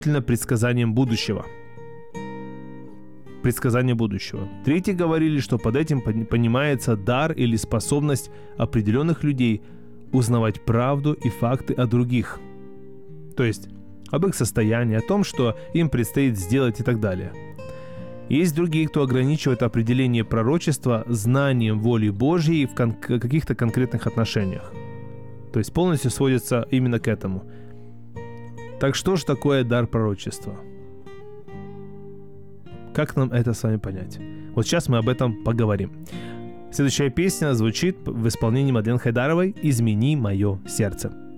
предсказанием будущего. Предсказание будущего. Третьи говорили, что под этим понимается дар или способность определенных людей узнавать правду и факты о других. То есть об их состоянии, о том, что им предстоит сделать и так далее. Есть другие, кто ограничивает определение пророчества знанием воли Божьей в каких-то конкретных отношениях. То есть полностью сводится именно к этому. Так что же такое дар пророчества? Как нам это с вами понять? Вот сейчас мы об этом поговорим. Следующая песня звучит в исполнении Мадлен Хайдаровой «Измени мое сердце».